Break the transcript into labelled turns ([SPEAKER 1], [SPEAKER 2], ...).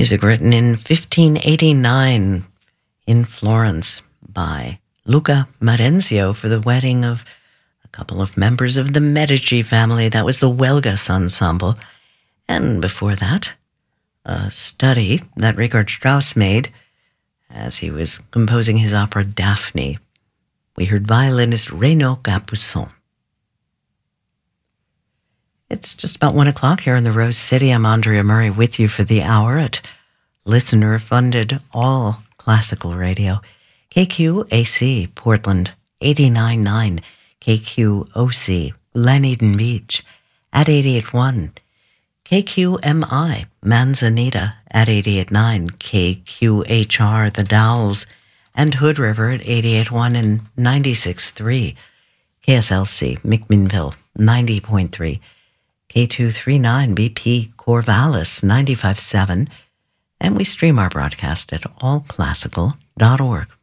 [SPEAKER 1] Music written in 1589 in Florence by Luca Marenzio for the wedding of a couple of members of the Medici family. That was the Huelgas Ensemble. And before that, a study that Richard Strauss made as he was composing his opera Daphne. We heard violinist Renaud Capuçon. It's just about 1 o'clock here in the Rose City. I'm Andrea Murray with you for the hour at listener-funded all classical radio. KQAC, Portland, 89.9. KQOC, Glen Beach, at 88.1. KQMI, Manzanita, at 88.9. KQHR, The Dalles, and Hood River at 88.1 and 96.3. KSLC, McMinnville, 90.3. K239 BP Corvallis 95.7, and we stream our broadcast at allclassical.org.